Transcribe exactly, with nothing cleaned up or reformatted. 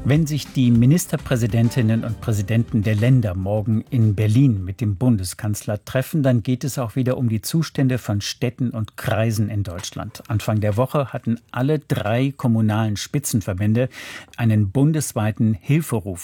Wenn sich die Ministerpräsidentinnen und Präsidenten der Länder morgen in Berlin mit dem Bundeskanzler treffen, dann geht es auch wieder um die Zustände von Städten und Kreisen in Deutschland. Anfang der Woche hatten alle drei kommunalen Spitzenverbände einen bundesweiten Hilferuf